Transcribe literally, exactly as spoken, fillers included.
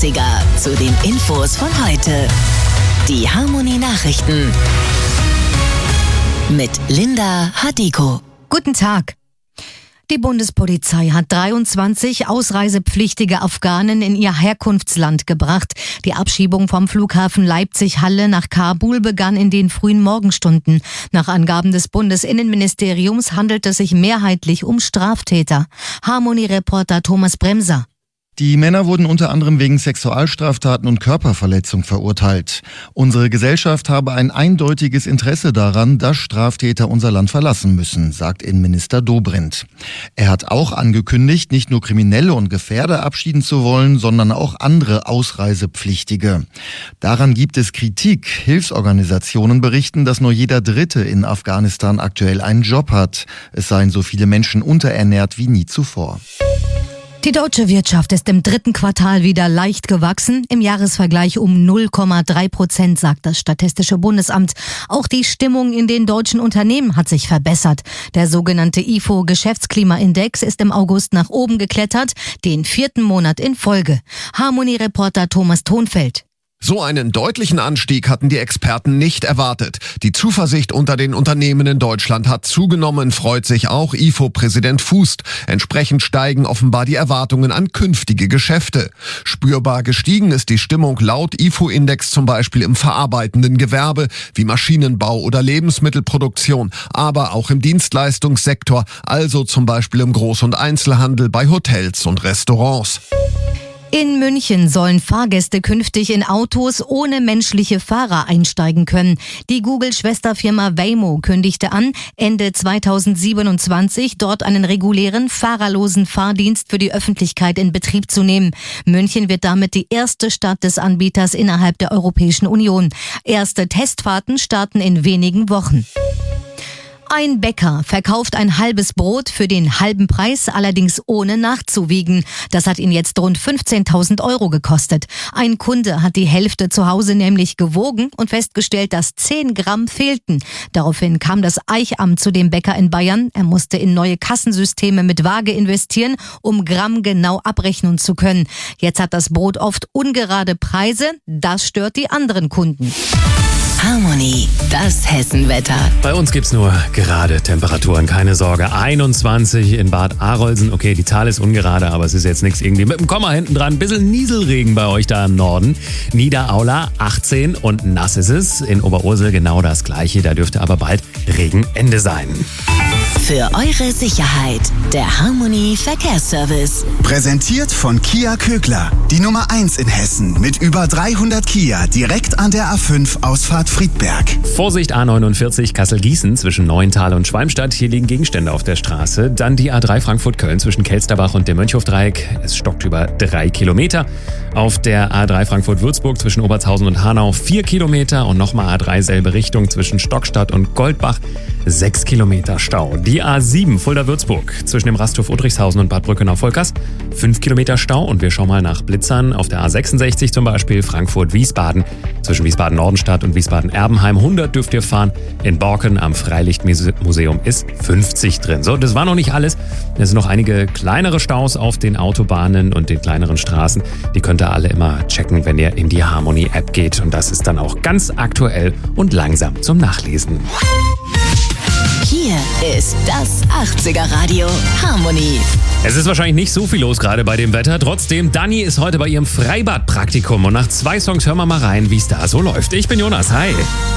achtziger zu den Infos von heute. Die Harmony Nachrichten mit Linda Hadiko. Guten Tag. Die Bundespolizei hat dreiundzwanzig ausreisepflichtige Afghanen in ihr Herkunftsland gebracht. Die Abschiebung vom Flughafen Leipzig-Halle nach Kabul begann in den frühen Morgenstunden. Nach Angaben des Bundesinnenministeriums handelt es sich mehrheitlich um Straftäter. Harmony-Reporter Thomas Bremser. Die Männer wurden unter anderem wegen Sexualstraftaten und Körperverletzung verurteilt. Unsere Gesellschaft habe ein eindeutiges Interesse daran, dass Straftäter unser Land verlassen müssen, sagt Innenminister Dobrindt. Er hat auch angekündigt, nicht nur Kriminelle und Gefährder abschieden zu wollen, sondern auch andere Ausreisepflichtige. Daran gibt es Kritik. Hilfsorganisationen berichten, dass nur jeder Dritte in Afghanistan aktuell einen Job hat. Es seien so viele Menschen unterernährt wie nie zuvor. Die deutsche Wirtschaft ist im dritten Quartal wieder leicht gewachsen, im Jahresvergleich um null Komma drei Prozent, sagt das Statistische Bundesamt. Auch die Stimmung in den deutschen Unternehmen hat sich verbessert. Der sogenannte I F O-Geschäftsklimaindex ist im August nach oben geklettert, den vierten Monat in Folge. Harmony-Reporter Thomas Thonfeld. So einen deutlichen Anstieg hatten die Experten nicht erwartet. Die Zuversicht unter den Unternehmen in Deutschland hat zugenommen, freut sich auch I F O-Präsident Fußt. Entsprechend steigen offenbar die Erwartungen an künftige Geschäfte. Spürbar gestiegen ist die Stimmung laut I F O-Index zum Beispiel im verarbeitenden Gewerbe wie Maschinenbau oder Lebensmittelproduktion, aber auch im Dienstleistungssektor, also zum Beispiel im Groß- und Einzelhandel, bei Hotels und Restaurants. In München sollen Fahrgäste künftig in Autos ohne menschliche Fahrer einsteigen können. Die Google-Schwesterfirma Waymo kündigte an, Ende zweitausendsiebenundzwanzig dort einen regulären, fahrerlosen Fahrdienst für die Öffentlichkeit in Betrieb zu nehmen. München wird damit die erste Stadt des Anbieters innerhalb der Europäischen Union. Erste Testfahrten starten in wenigen Wochen. Ein Bäcker verkauft ein halbes Brot für den halben Preis, allerdings ohne nachzuwiegen. Das hat ihn jetzt rund fünfzehntausend Euro gekostet. Ein Kunde hat die Hälfte zu Hause nämlich gewogen und festgestellt, dass zehn Gramm fehlten. Daraufhin kam das Eichamt zu dem Bäcker in Bayern. Er musste in neue Kassensysteme mit Waage investieren, um Gramm genau abrechnen zu können. Jetzt hat das Brot oft ungerade Preise. Das stört die anderen Kunden. Harmony, das Hessenwetter. Bei uns gibt's nur gerade Temperaturen, keine Sorge. einundzwanzig in Bad Arolsen. Okay, die Zahl ist ungerade, aber es ist jetzt nichts irgendwie mit dem Komma hinten dran. Ein bisschen Nieselregen bei euch da im Norden. Niederaula achtzehn und nass ist es. In Oberursel genau das Gleiche. Da dürfte aber bald Regenende sein. Für eure Sicherheit, der Harmony Verkehrsservice. Präsentiert von Kia Kögler, die Nummer eins in Hessen mit über dreihundert Kia direkt an der A fünf Ausfahrt Friedberg. Vorsicht A neunundvierzig Kassel-Gießen zwischen Neuental und Schwalmstadt. Hier liegen Gegenstände auf der Straße. Dann die A drei Frankfurt-Köln zwischen Kelsterbach und dem Mönchhofdreieck. Es stockt über drei Kilometer. Auf der A drei Frankfurt-Würzburg zwischen Obertshausen und Hanau vier Kilometer. Und nochmal A drei selbe Richtung zwischen Stockstadt und Goldbach. sechs Kilometer Stau. Die A sieben Fulda-Würzburg zwischen dem Rasthof Udricshausen und Bad Brückenau-Volkers. fünf Kilometer Stau. Und wir schauen mal nach Blitzern. Auf der A sechsundsechzig zum Beispiel Frankfurt-Wiesbaden. Zwischen Wiesbaden-Nordenstadt und Wiesbaden-Erbenheim hundert dürft ihr fahren. In Borken am Freilichtmuseum ist fünfzig drin. So, das war noch nicht alles. Es sind noch einige kleinere Staus auf den Autobahnen und den kleineren Straßen. Die könnt ihr alle immer checken, wenn ihr in die Harmony-App geht. Und das ist dann auch ganz aktuell und langsam zum Nachlesen. Hier ist das achtziger Radio Harmony. Es ist wahrscheinlich nicht so viel los gerade bei dem Wetter. Trotzdem, Dani ist heute bei ihrem Freibadpraktikum. Und nach zwei Songs hören wir mal rein, wie es da so läuft. Ich bin Jonas, hi.